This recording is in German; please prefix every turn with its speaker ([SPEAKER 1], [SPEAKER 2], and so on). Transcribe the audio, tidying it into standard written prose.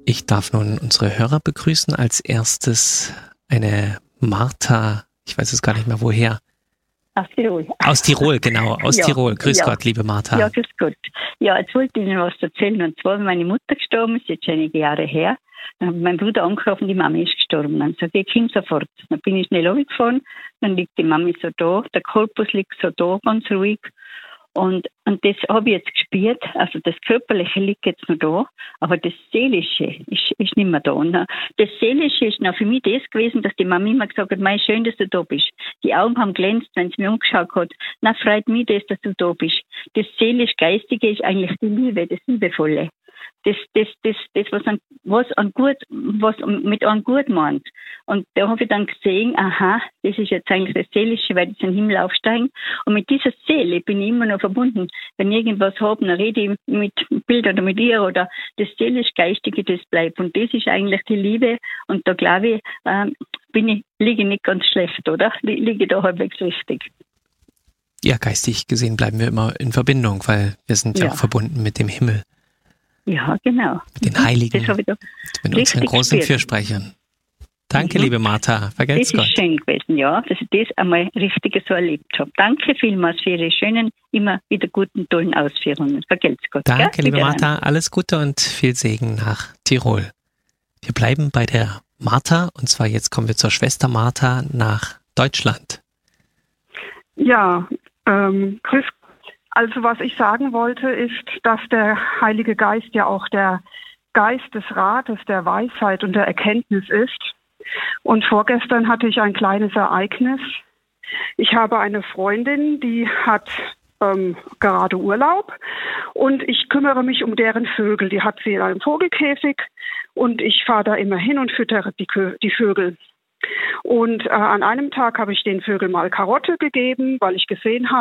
[SPEAKER 1] Ich darf nun unsere Hörer begrüßen. Als erstes eine Martha, ich weiß es gar nicht mehr woher.
[SPEAKER 2] Aus Tirol.
[SPEAKER 1] Aus Tirol, genau, aus Tirol. Grüß Gott, liebe Martha.
[SPEAKER 2] Ja, grüß Gott. Ja, jetzt wollte ich Ihnen was erzählen. Und zwar, meine Mutter gestorben ist, jetzt schon einige Jahre her. Dann hat mein Bruder angerufen, die Mami ist gestorben. Dann sage ich, komm sofort. Dann bin ich schnell runtergefahren. Dann liegt die Mami so da, der Korpus liegt so da, ganz ruhig. Und das habe ich jetzt gespürt, also das Körperliche liegt jetzt noch da, aber das Seelische ist nicht mehr da. Und das Seelische ist noch für mich das gewesen, dass die Mami immer gesagt hat, mei, schön, dass du da bist. Die Augen haben glänzt, wenn sie mir umgeschaut hat. Na, freut mich das, dass du da bist. Das Seelisch-Geistige ist eigentlich die Liebe, das Liebevolle. Das, was mit einem gut meint. Und da habe ich dann gesehen, aha, das ist jetzt eigentlich das Seelische, weil die in den Himmel aufsteigen. Und mit dieser Seele bin ich immer noch verbunden. Wenn ich irgendwas habe, dann rede ich mit Bildern oder mit ihr oder das Seelisch-Geistige, das bleibt. Und das ist eigentlich die Liebe. Und da glaube ich, liege ich nicht ganz schlecht, oder? Liege da halbwegs richtig.
[SPEAKER 1] Ja, geistig gesehen bleiben wir immer in Verbindung, weil wir sind ja auch verbunden mit dem Himmel.
[SPEAKER 2] Ja, genau.
[SPEAKER 1] Mit den Heiligen, mit unseren großen Fürsprechern. Danke, liebe Martha. Vergelt's Gott.
[SPEAKER 2] Das ist schön gewesen, ja, dass ich das einmal richtig so erlebt habe. Danke vielmals für Ihre schönen, immer wieder guten, tollen Ausführungen. Vergelt's Gott.
[SPEAKER 1] Danke, liebe Martha. Alles Gute und viel Segen nach Tirol. Wir bleiben bei der Martha und zwar jetzt kommen wir zur Schwester Martha nach Deutschland.
[SPEAKER 3] Ja, grüß. Also was ich sagen wollte, ist, dass der Heilige Geist ja auch der Geist des Rates, der Weisheit und der Erkenntnis ist. Und vorgestern hatte ich ein kleines Ereignis. Ich habe eine Freundin, die hat gerade Urlaub und ich kümmere mich um deren Vögel. Die hat sie in einem Vogelkäfig und ich fahre da immer hin und füttere die Vögel. Und an einem Tag habe ich den Vögeln mal Karotte gegeben, weil ich gesehen habe,